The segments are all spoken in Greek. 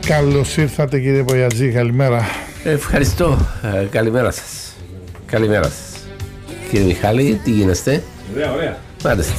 Καλώς ήρθατε κύριε Πογιατζή, καλημέρα. Ευχαριστώ, καλημέρα σας. Καλημέρα σας. Κύριε Μιχάλη, τι γίνεστε? Ωραία. Μάλιστα.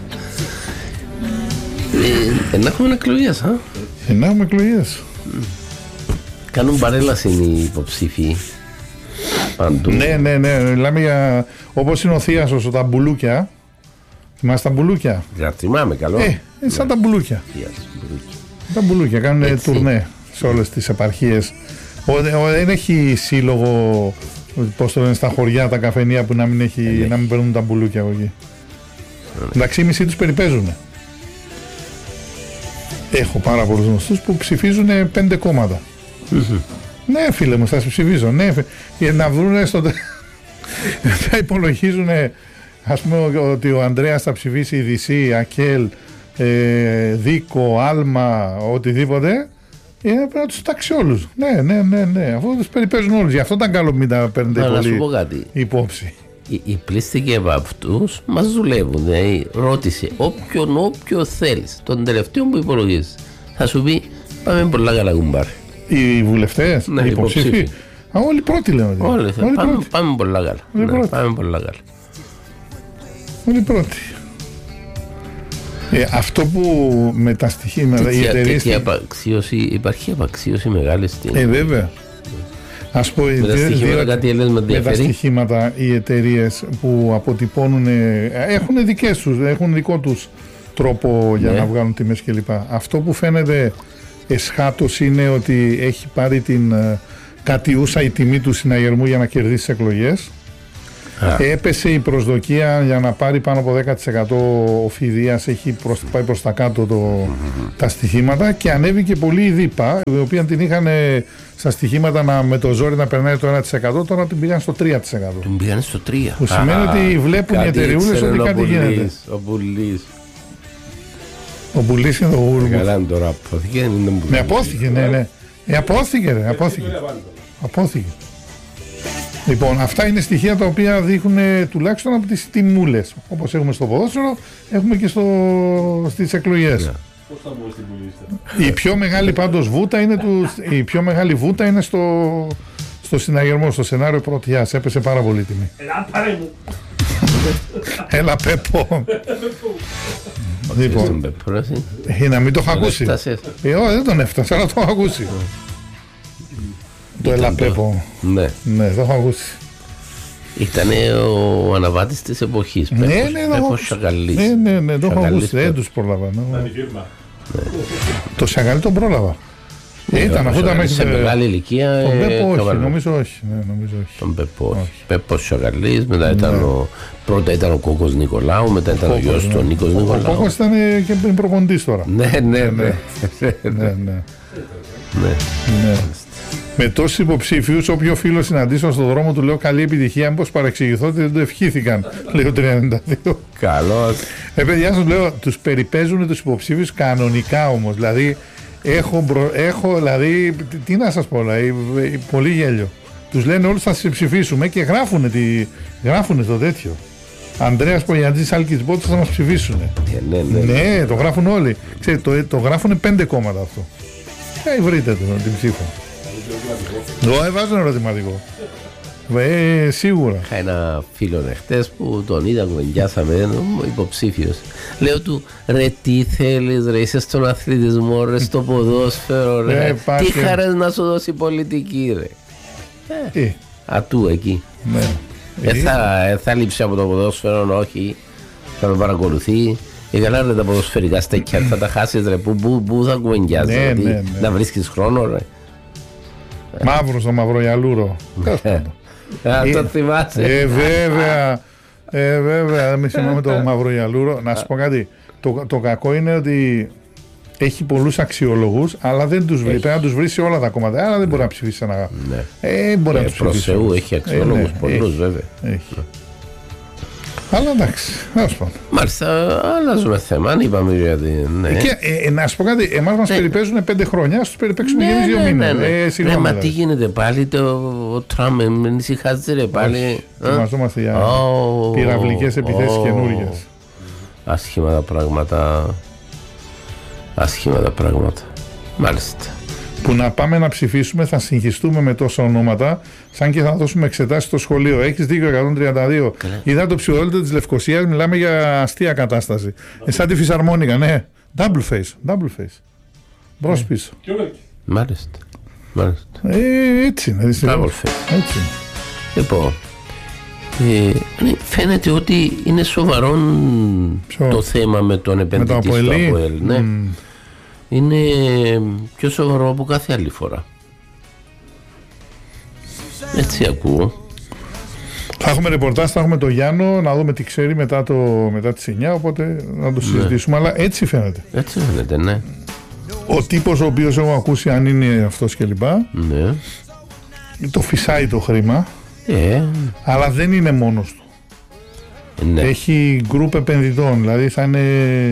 Να έχουμε εκλογές, Να έχουμε εκλογές. Κάνουν παρέλαση οι υποψήφοι παντού. Ναι, μιλάμε για, όπως είναι ο Θίασος, τα μπουλούκια. Θυμάσαι τα μπουλούκια? Για θυμάμαι, καλό. Σαν τα μπουλούκια. Τα μπουλούκια κάνουν τουρνέ σε όλες τις επαρχίες. Δεν έχει σύλλογο, πώς το λένε, στα χωριά, τα καφενεία που να μην παίρνουν τα μπουλούκια από εκεί. Εντάξει, οι μισοί τους περιπέζουν. Έχω πάρα πολλούς γνωστούς που ψηφίζουν 5 κόμματα. Ναι, φίλε μου, θα σε ψηφίζω. Ναι, για να βρουν θα υπολογίζουν, ας πούμε, ότι ο Ανδρέας θα ψηφίσει Δυσί, Ακέλ, Δίκο, Άλμα, οτιδήποτε. Πρέπει να τους τάξει όλους. Ναι. Αφού τους περιπέζουν όλους. Γι' αυτό ήταν καλό μην τα παίρνετε πολύ υπόψη. Οι πλήστικοι από αυτούς μας δουλεύουν. Δηλαδή, ρώτησε όποιον θέλεις, τον τελευταίο που υπολογίζεις. Θα σου πει πάμε πολλά καλά κουμπάρι. Οι βουλευτές, ναι, οι υποψήφοι. Όλοι πρώτοι λένε. Πάμε πολλά καλά. Πάμε πολλά καλά. Όλοι πρώτοι. Αυτό που με τα στοιχήματα οι εταιρείες. Υπάρχει απαξίωση μεγάλη στην. Βέβαια. Ας πω, με τα στοιχήματα οι εταιρείες που αποτυπώνουν έχουν δικό τους τρόπο για να βγάλουν τιμές κλπ. Αυτό που φαίνεται εσχάτως είναι ότι έχει πάρει την κατιούσα η τιμή του συναγερμού για να κερδίσει εκλογές. Έπεσε η προσδοκία για να πάρει πάνω από 10% ο Φιδίας, έχει πάει προς τα κάτω τα στοιχήματα και ανέβηκε πολύ η ΔΥΠΑ, η οποία την είχαν στα στοιχήματα με το ζόρι να περνάει το 1%, τώρα την πήγαν στο 3%. Την πήγαν στο 3%. Που σημαίνει ότι βλέπουν οι εταιρεούλες ότι κάτι γίνεται. Ο Μπουλής είναι το γούρμος. Καλά τώρα απόθηκε. Ναι, απόθηκε, ναι. Απόθηκε. Λοιπόν, αυτά είναι στοιχεία τα οποία δείχνουν τουλάχιστον από τις τιμούλες. Όπως έχουμε στο ποδόσφαιρο, έχουμε και στις εκλογές. Πώς θα μπω στην πουλίστα? Η πιο μεγάλη πάντως βούτα είναι, στο συναγερμό, στο σενάριο πρωτιάς. Έπεσε πάρα πολύ τιμή. Έλα πάρε μου. Έλα Πέπο. Λοιπόν, να μην το έχω ακούσει. Δεν τον έφτασα, αλλά το έχω ακούσει. Το Έλα Πέπο. Ναι, το έχω ακούσει. Ήταν ο αναβάτης της εποχής. Ναι, το έχω ακούσει. Δεν τους πρόλαβα. Το Σαγαλί τον πρόλαβα. Ήταν αφού ήταν σε μεγάλη ηλικία. Τον Πέπο όχι, νομίζω όχι. Τον Πέπο όχι. Πέπος Σαγαλής, μετά πρώτα ήταν ο Κόκκος Νικολάου, μετά ήταν ο γιος του Νίκος Νικολάου. Ο Κόκκος ήταν και προπονητής τώρα. Ναι. Με τόσους υποψήφιους, όποιο φίλο συναντήσω στον δρόμο του λέω καλή επιτυχία, μήπως παρεξηγηθώ ότι δεν το ευχήθηκαν, λέω 32. Καλώς. Παιδιά σας λέω, τους περιπέζουν τους υποψήφιους κανονικά όμως, δηλαδή έχω δηλαδή, τι να σας πω, δηλαδή, πολύ γέλιο. Τους λένε όλους θα σε ψηφίσουμε και γράφουνε το τέτοιο. Ανδρέας Πογιατζής, Άλκης Μπότος θα μας ψηφίσουν. Ναι, το γράφουν όλοι. Ξέρετε, το γράφουν 5 κόμματα αυτό. Βρείτε την ψήφο. Βάζω ένα ερωτηματικό. Σίγουρα. Είχα ένα φίλο χτες που τον είδα, κουβεντιάσαμε, υποψήφιος. Λέω του, ρε τι θέλεις ρε, είσαι στον αθλητισμό ρε, στο ποδόσφαιρο ρε, τι χαρές να σου δώσει πολιτική ρε. Ατού εκεί. Θα λείψει από το ποδόσφαιρο, όχι, θα με παρακολουθεί. Καλά ρε τα ποδοσφαιρικά στέκια, θα τα χάσεις ρε, πού θα κουβεντιάζεις, να βρίσκεις χρόνο ρε. Μαύρο στο Μαυρογιαλούρο. Το θυμάσαι. Βέβαια, δεν με θυμάμαι το Μαυρογιαλούρο. Να σου πω κάτι. Το κακό είναι ότι έχει πολλούς αξιολογούς, αλλά δεν τους βρει. Πρέπει να τους βρει σε όλα τα κόμματα. Άρα δεν μπορεί να ψηφίσει ένα. Μπορεί να τους ψηφίσει. Προς Θεού έχει αξιολογούς πολλούς, βέβαια. Αλλά εντάξει, να σου πω. Μάλιστα, αλλάζουμε θέμα, αν είπαμε γιατί. Και να σου πω κάτι, εμάς μας περιπέζουν 5 χρόνια, ας τους περιπέξουμε για 2 μήνες. Ναι, μα τι γίνεται πάλι, ο Τραμπ με ησυχάζει ρε πάλι. Ετοιμαζόμαστε για πυραυλικές επιθέσεις καινούργιες. Άσχημα τα πράγματα. Μάλιστα. που να πάμε να ψηφίσουμε, θα συγχυστούμε με τόσα ονόματα, σαν και θα δώσουμε εξετάσεις στο σχολείο. Έχεις δίκιο, 132. Είδα το ψηφοδέλτιο της Λευκωσίας, μιλάμε για αστεία κατάσταση. Σαν τη φυσαρμόνικα, ναι. Double face. Μπρος πίσω. Μάλιστα. Έτσι είναι. Double face. Έτσι. Λοιπόν, φαίνεται ότι είναι σοβαρό το θέμα με τον επενδυτή στο ΑΠΟΕΛ. Ναι. Είναι πιο σοβαρό από κάθε άλλη φορά. Έτσι ακούω. Θα έχουμε ρεπορτάζ, θα έχουμε τον Γιάννο να δούμε τι ξέρει μετά τις 9, οπότε να το συζητήσουμε, αλλά έτσι φαίνεται. Έτσι φαίνεται, ναι. Ο τύπος ο οποίος έχω ακούσει, αν είναι αυτός κλπ, ναι, το φυσάει το χρήμα, αλλά δεν είναι μόνος του. Ναι. Έχει γκρουπ επενδυτών, δηλαδή θα είναι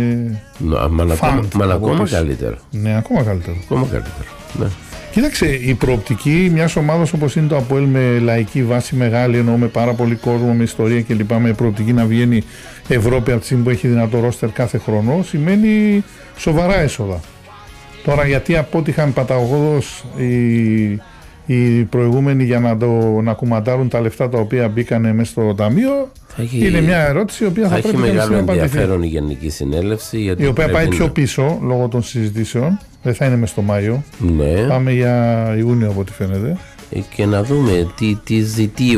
ακόμα καλύτερο. Ναι, ακόμα καλύτερο. Ναι. Κοίταξε, η προοπτική μιας ομάδας όπως είναι το ΑΠΟΕΛ, με λαϊκή βάση μεγάλη, εννοώ με πάρα πολύ κόσμο, με ιστορία κλπ, με προοπτική να βγαίνει Ευρώπη από τη στιγμή που έχει δυνατό ρόστερ κάθε χρόνο, σημαίνει σοβαρά έσοδα. Τώρα, γιατί από ό,τι είχαν παταγωγός οι προηγούμενοι για να κουμαντάρουν τα λεφτά τα οποία μπήκανε μέσα στο ταμείο, είναι μια ερώτηση η οποία θα πρέπει να απαντηθεί. Θα έχει μεγάλο ενδιαφέρον η Γενική Συνέλευση, η οποία πάει πιο πίσω λόγω των συζητήσεων. Δεν θα είναι μέσα στο Μάιο. Ναι. Πάμε για Ιούνιο από ό,τι φαίνεται. Και να δούμε τι ζητεί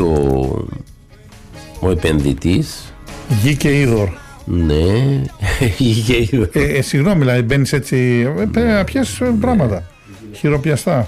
ο επενδυτής. Γη και είδωρ. Ναι, γη και είδωρ. Συγγνώμη, δηλαδή μπαίνεις έτσι. Πρέπει να πιάσεις πράγματα. Χειροπιαστά.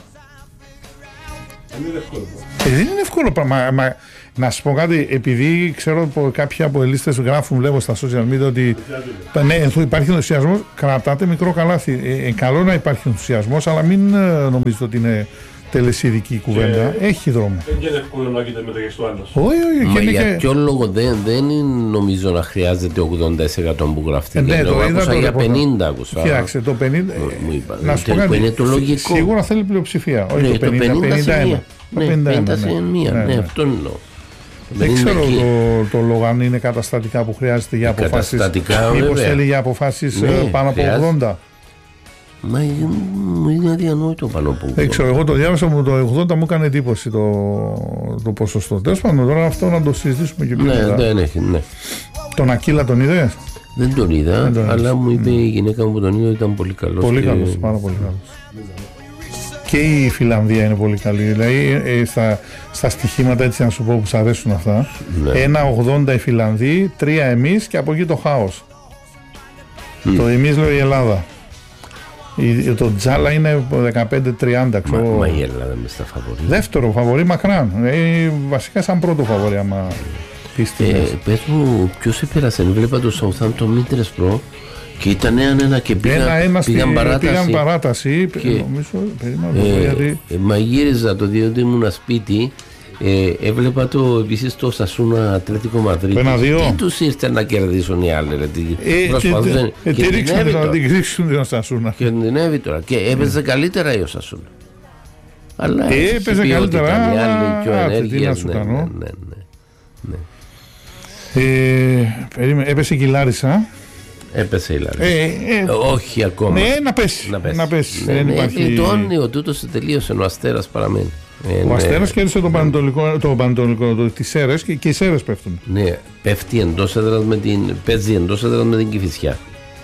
Δεν είναι εύκολο πράγμα. Να σου πω κάτι, επειδή ξέρω ότι κάποιοι από ελίστες γράφουν, βλέπω στα social media ότι ναι, υπάρχει ενθουσιασμός, κρατάτε μικρό καλάθι. Καλό να υπάρχει ενθουσιασμός, αλλά μην νομίζετε ότι είναι τελεσίδικη η κουβέντα. Έχει δρόμο. Δεν είναι εύκολο να γίνεται μεταξύ του άλλου. Όχι. Μα για ποιο λόγο δεν νομίζω να χρειάζεται 80% που γραφτεί. Ναι, το είδα για 50 άκουσα. Κοιτάξτε, το 50. Να σου πω κάτι, είναι το λογικό. Σίγουρα θέλει πλειοψηφία. Όχι το 50, 51. Ναι, αυτό εννοώ. Δεν ξέρω το λόγο αν είναι καταστατικά που χρειάζεται για αποφάσεις. Μήπως θέλει για αποφάσεις πάνω από 80. Μα είναι αδιανόητο πάνω από 80. Δεν ξέρω, εγώ το διάβασα, το 80 μου έκανε εντύπωση το ποσοστό. Τέλος πάντων, τώρα αυτό να το συζητήσουμε και πιο μετά. Δεν έχει, ναι. Τον Ακύλα τον είδες? Δεν τον είδα, αλλά μου είπε η γυναίκα μου που τον είδε ήταν πολύ καλός. Πολύ καλός, πάρα πολύ καλός. Και η Φιλανδία είναι πολύ καλή. Δηλαδή στα στοιχήματα, έτσι να σου πω, που σου αρέσουν αυτά, 1,80 οι Φιλανδοί, 3 εμείς και από εκεί το χάος. Το εμείς λέω η Ελλάδα. Το Τζάλα είναι 15-30. Μα η Ελλάδα με στα φαβορί. Δεύτερο φαβορί μακράν. Βασικά σαν πρώτο φαβορί, άμα πες μου, ποιος επέρασε? Βλέπα το Southampton Middlesbrough και ήταν 1-1 και πήγαν παράταση. Και νομίζω, μαγείριζα το διότι ήμουν σπίτι. Έβλεπα επίσης το Σασούνα Ατλέτικο Μαδρίτη. Τι τους ήρθε να κερδίσουν οι άλλοι? Προσπαθούσαν και την ρίξουν την Σασούνα. Και κινδυνεύει τώρα. Και έπαιζε καλύτερα η Σασούνα. Αλλά έπαιζε καλύτερα, αλλά τι να σου κάνω. Έπεσε και η Λάρισα. Έπεσε η Λάρισα. Όχι ακόμα. Ναι, να πέσει. Δεν υπάρχει. Ο τούτος τελείωσε, ο Αστέρας παραμένει. Ο Αστέρας κέρδισε το Πανετολικό τις Σέρρες και οι Σέρρες πέφτουν. Ναι, πέφτει εντός έδρας παίζει εντός έδρας με την Κηφισιά.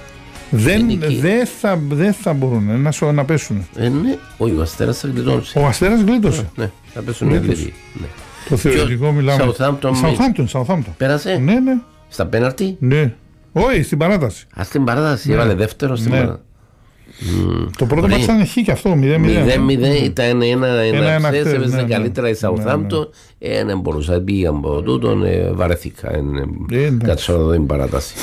Δεν θα μπορούν να πέσουν. Ναι, όχι, ο Αστέρας θα γλιτώσει. Ο Αστέρας γλίτωσε. Ναι, θα πέσουν οι Αγγλικοί. Το θεωρητικό μιλάμε. Southampton. Πέρασε. Ναι. Στα πέναρτι. Ναι. Όχι, στην παράταση. Στην παράταση, έβαλε δεύτερο στην παράταση. Το πρώτο μάτι ήταν χ και αυτό, 0-0. Ήταν ένα χθες, έπαιζε καλύτερα η Southampton. Δεν μπορούσα, πήγα από τούτον, βαρέθηκα. Κάτσα να δω την παράταση.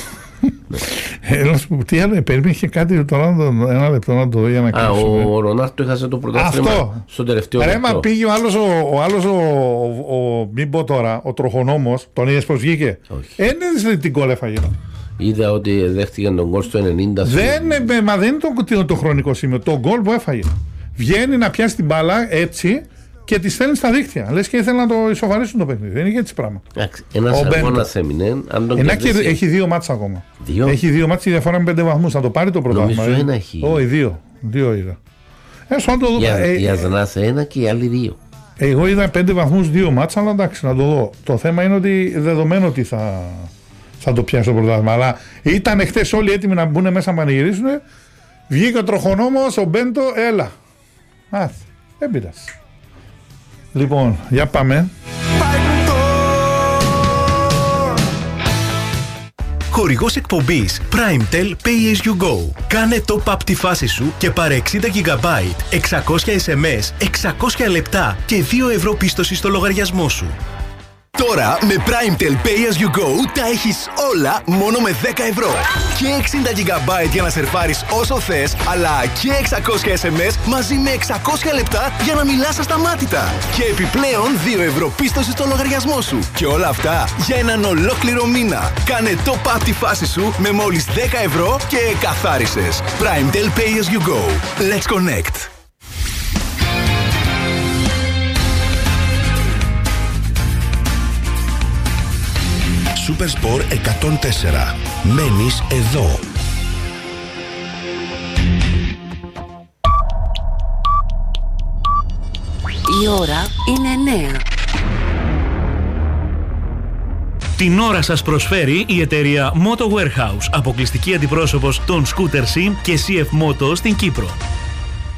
Τι άλλο, περίμενε κάτι τώρα, ένα λεπτό να το δω για να κλείσουμε. Ο Ρονάρτο έχασε το πρωτάθλημα στο τελευταίο λεπτό. Μα πήγε ο άλλος, μην πω τώρα, ο τροχονόμος, τον είδες πως βγήκε? Ένεδες την κόλλα έφαγε. Είδα ότι δέχτηκαν τον γκολ στο 90. Μα δεν είναι το χρονικό σημείο. Το γκολ που έφαγε. Βγαίνει να πιάσει την μπάλα έτσι και τη στέλνει στα δίκτυα. Λες και ήθελαν να το ισοφαρίσουν το παιχνίδι. Δεν είναι έτσι πράγμα. Ένας αγώνας έμεινε. Έχει 2 μάτς ακόμα. 2. Έχει 2 μάτς, η διαφορά με 5 βαθμούς. Θα το πάρει το πρωτάθλημα. Νομίζω ένα έχει. Όχι, 2 είδα. Η Αζνάς 1 και οι άλλοι 2. Εγώ είδα 5 βαθμούς 2 μάτσα, αλλά εντάξει, να το δω. Το θέμα είναι ότι δεδομένο ότι θα το πιάσει το πρωτάθλημα. Αλλά ήταν χτες όλοι έτοιμοι να μπουν μέσα να πανηγυρίσουν. Βγήκε ο τροχονόμος, ο Μπέντο, έλα. Δεν πειράζει. Λοιπόν, για πάμε. Χορηγός εκπομπής PrimeTel Pay As You Go. Κάνε top-up τη φάση σου και πάρε 60 GB, 600 SMS, 600 λεπτά και 2 ευρώ πίστοση στο λογαριασμό σου. Τώρα με PrimeTel Pay As You Go τα έχεις όλα μόνο με 10 ευρώ. Και 60 GB για να σερφάρεις όσο θες, αλλά και 600 SMS μαζί με 600 λεπτά για να μιλάς ασταμάτητα. Και επιπλέον 2 ευρώ πίστοση στο λογαριασμό σου. Και όλα αυτά για έναν ολόκληρο μήνα. Κάνε top-up τη φάση σου με μόλις 10 ευρώ και καθάρισες. PrimeTel Pay As You Go. Let's connect. Supersport 104. Μένεις εδώ. Η ώρα είναι 9. Την ώρα σας προσφέρει η εταιρεία Moto Warehouse, αποκλειστική αντιπρόσωπος των Scooter Sim και CF Moto στην Κύπρο.